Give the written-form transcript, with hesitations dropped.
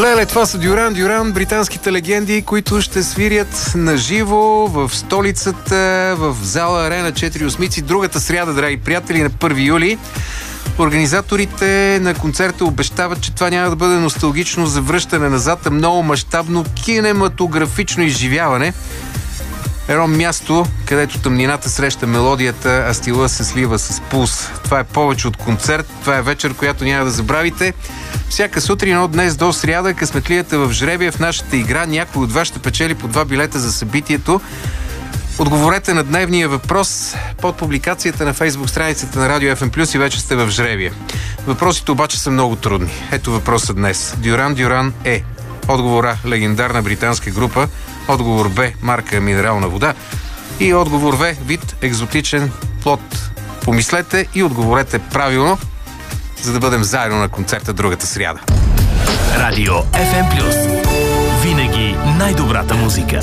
Леле, това са Дюран, британските легенди, които ще свирят наживо в столицата, в зала Арена 4 другата сряда, драги приятели, на 1 юли. Организаторите на концерта обещават, че това няма да бъде носталгично завръщане назад, а много мащабно кинематографично изживяване. Едно място, където тъмнината среща мелодията, а стила се слива с пулс. Това е повече от концерт, това е вечер, която няма да забравите. Всяка сутрин от днес до сряда късметлията в жребия в нашата игра. Някой от вас ще печели по 2 билета за събитието. Отговорете на дневния въпрос под публикацията на фейсбук страницата на Радио FM+, и вече сте в жребия. Въпросите обаче са много трудни. Ето въпроса днес. Дюран е. Отговор А – легендарна британска група. Отговор Б – марка минерална вода. И отговор В – вид екзотичен плод. Помислете и отговорете правилно, за да бъдем заедно на концерта другата сряда. Радио FM+. Винаги най-добрата музика.